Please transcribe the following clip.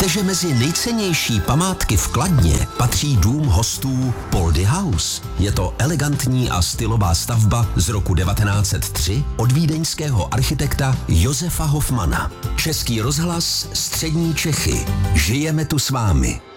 Víte, že mezi nejcennější památky v Kladně patří dům hostů Poldy House? Je to elegantní a stylová stavba z roku 1903 od vídeňského architekta Josefa Hofmana. Český rozhlas, Střední Čechy. Žijeme tu s vámi.